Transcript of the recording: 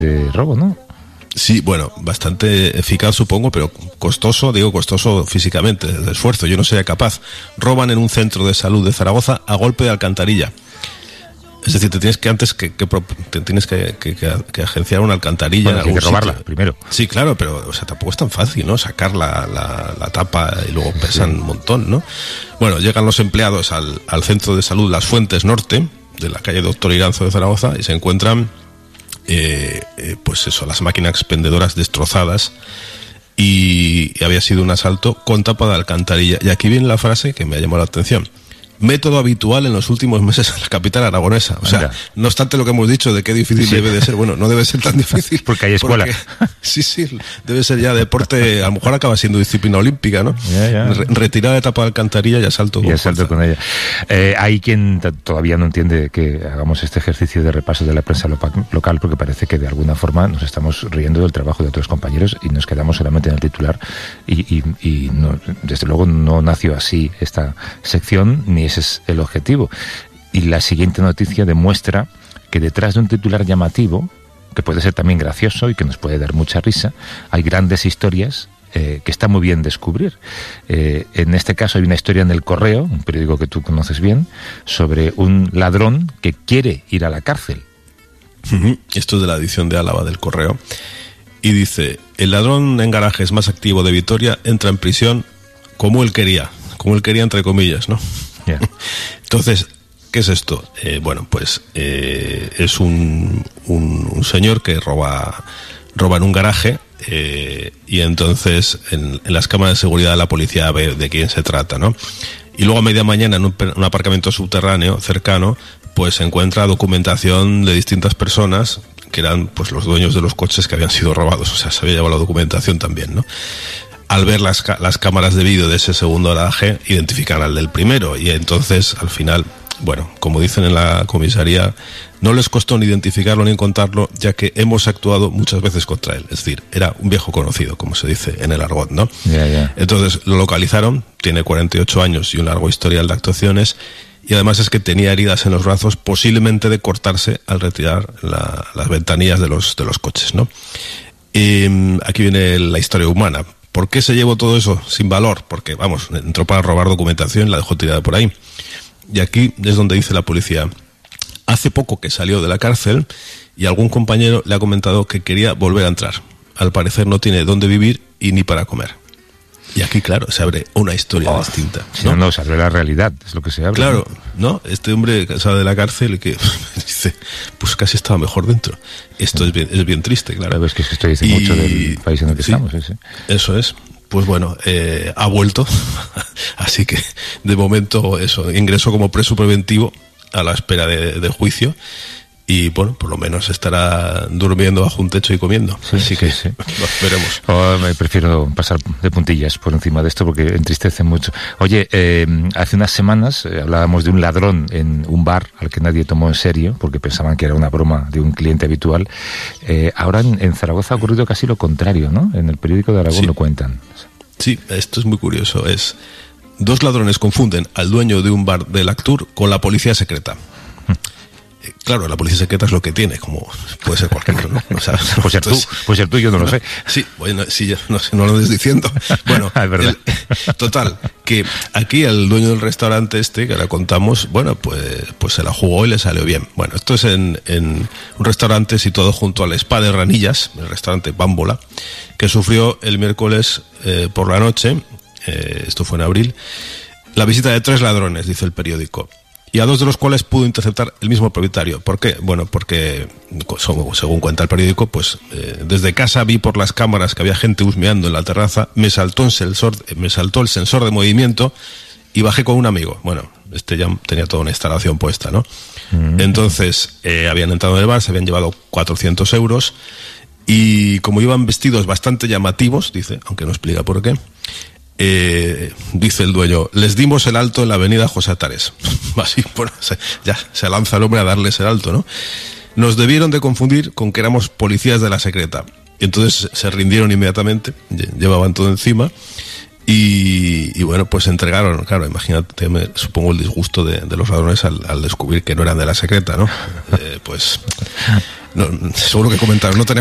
de robo, ¿no? Sí, bueno, bastante eficaz supongo, pero costoso, digo costoso físicamente, de esfuerzo, yo no sería capaz. Roban en un centro de salud de Zaragoza a golpe de alcantarilla. Es decir, te tienes que agenciar una alcantarilla. Bueno, hay que robarla primero. Sí, claro, pero o sea, tampoco es tan fácil, ¿no? Sacar la tapa y luego pesan un montón, ¿no? Bueno, llegan los empleados al centro de salud Las Fuentes Norte, de la calle Doctor Iranzo de Zaragoza, y se encuentran pues eso, las máquinas expendedoras destrozadas, y había sido un asalto con tapa de alcantarilla. Y aquí viene la frase que me ha llamado la atención: método habitual en los últimos meses en la capital aragonesa. O sea, no obstante lo que hemos dicho de qué difícil debe de ser, bueno, no debe ser tan difícil. Porque hay escuela. Sí, debe ser ya deporte, a lo mejor acaba siendo disciplina olímpica, ¿no? Retirada de tapa de alcantarilla y asalto con ella. Hay quien todavía no entiende que hagamos este ejercicio de repaso de la prensa local, porque parece que de alguna forma nos estamos riendo del trabajo de otros compañeros y nos quedamos solamente en el titular, y no, desde luego no nació así esta sección, ni ese es el objetivo. Y la siguiente noticia demuestra que detrás de un titular llamativo, que puede ser también gracioso y que nos puede dar mucha risa, hay grandes historias que está muy bien descubrir. En este caso hay una historia en El Correo, un periódico que tú conoces bien, sobre un ladrón que quiere ir a la cárcel. Esto es de la edición de Álava del Correo, y dice: el ladrón en garajes más activo de Vitoria entra en prisión como él quería entre comillas, ¿no? Yeah. Entonces, ¿qué es esto? Bueno, pues es un señor que roba en un garaje, y entonces en las cámaras de seguridad la policía ve de quién se trata, ¿no? Y luego a media mañana en un aparcamiento subterráneo cercano, pues se encuentra documentación de distintas personas que eran pues los dueños de los coches que habían sido robados. O sea, se había llevado la documentación también, ¿no? Al ver las cámaras de vídeo de ese segundo garaje, identifican al del primero, y entonces al final, bueno, como dicen en la comisaría, no les costó ni identificarlo ni contarlo, ya que hemos actuado muchas veces contra él. Es decir, era un viejo conocido, como se dice en el argot, ¿no? Entonces lo localizaron, tiene 48 años y un largo historial de actuaciones, y además es que tenía heridas en los brazos, posiblemente de cortarse al retirar las ventanillas de los coches, ¿no? Aquí viene la historia humana. ¿Por qué se llevó todo eso sin valor? Porque, vamos, entró para robar documentación, la dejó tirada por ahí. Y aquí es donde dice la policía: hace poco que salió de la cárcel y algún compañero le ha comentado que quería volver a entrar. Al parecer no tiene dónde vivir y ni para comer. Y aquí, claro, se abre una historia distinta, ¿no? No, se abre la realidad, es lo que se abre. Claro, ¿no? Este hombre que sale de la cárcel y que dice, pues casi estaba mejor dentro. Esto es bien triste, claro. Sabes que esto dice mucho del país en el que estamos. Sí. Eso es. Pues bueno, ha vuelto, así que de momento eso, ingresó como preso preventivo a la espera de juicio. Y bueno, por lo menos estará durmiendo bajo un techo y comiendo. Así que veremos. Me prefiero pasar de puntillas por encima de esto porque entristece mucho. Oye, hace unas semanas hablábamos de un ladrón en un bar al que nadie tomó en serio porque pensaban que era una broma de un cliente habitual. Ahora en Zaragoza ha ocurrido casi lo contrario, ¿no? En el periódico de Aragón lo cuentan. Sí, esto es muy curioso. Dos ladrones confunden al dueño de un bar del Actur con la policía secreta. Claro, la policía secreta es lo que tiene, como puede ser cualquiera, ¿no? O sea, puede ser tú, yo no lo sé. Sí, bueno, sí, ya, no lo estoy diciendo. Bueno, es verdad. Total, que aquí el dueño del restaurante que ahora contamos, bueno, pues se la jugó y le salió bien. Bueno, esto es en un restaurante situado junto al Spa de Ranillas, el restaurante Bámbola, que sufrió el miércoles por la noche, esto fue en abril, la visita de 3 ladrones, dice el periódico. Y a 2 de los cuales pudo interceptar el mismo propietario. ¿Por qué? Bueno, porque, según cuenta el periódico, pues desde casa vi por las cámaras que había gente husmeando en la terraza, me saltó el sensor de movimiento y bajé con un amigo. Bueno, ya tenía toda una instalación puesta, ¿no? Entonces, habían entrado en el bar, se habían llevado 400 euros y como iban vestidos bastante llamativos, dice, aunque no explica por qué, dice el dueño, les dimos el alto en la avenida José Atares. Así, bueno, ya se lanza el hombre a darles el alto, ¿no? Nos debieron de confundir con que éramos policías de la secreta. Y entonces se rindieron inmediatamente, llevaban todo encima. Y bueno, pues entregaron, claro, imagínate, supongo el disgusto de los ladrones al descubrir que no eran de la secreta, ¿no? Pues no, seguro que comentaron, no tenemos